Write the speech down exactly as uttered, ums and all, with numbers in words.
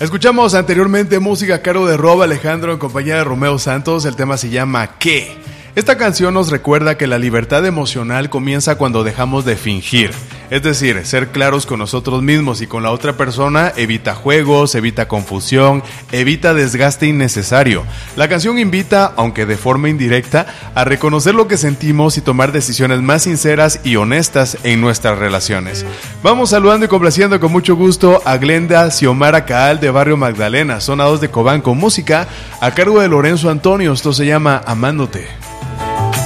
Escuchamos anteriormente música a cargo de Rob Alejandro en compañía de Romeo Santos. El tema se llama ¿Qué? Esta canción nos recuerda que la libertad emocional comienza cuando dejamos de fingir. Es decir, ser claros con nosotros mismos y con la otra persona evita juegos, evita confusión, evita desgaste innecesario. La canción invita, aunque de forma indirecta, a reconocer lo que sentimos y tomar decisiones más sinceras y honestas en nuestras relaciones. Vamos saludando y complaciendo con mucho gusto a Glenda Xiomara Caal de Barrio Magdalena, zona dos de Cobán, con música a cargo de Lorenzo Antonio. Esto se llama Amándote.